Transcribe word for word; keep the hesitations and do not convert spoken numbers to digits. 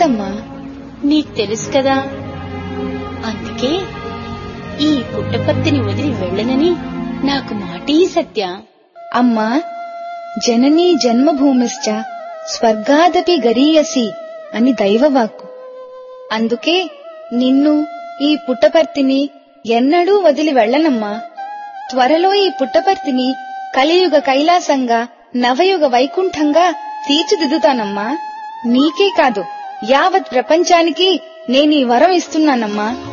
తెలుసమ్మా. నీకు తెలుసు కదా, అందుకే ఈ పుట్టపర్తిని వదిలి వెళ్ళనని నాకు మాటీ సత్య. అమ్మా, జననీ జన్మభూమిశ్చ స్వర్గాదపి గరీయసి అని దైవవాక్కు. అందుకే నిన్ను, ఈ పుట్టపర్తిని ఎన్నడూ వదిలి వెళ్ళనమ్మా. త్వరలో ఈ పుట్టపర్తిని కలియుగ కైలాసంగా, నవయుగ వైకుంఠంగా తీర్చిదిద్దుతానమ్మా. నీకే కాదు, యావత్ ప్రపంచానికి నేనీ వరం ఇస్తున్నానమ్మా.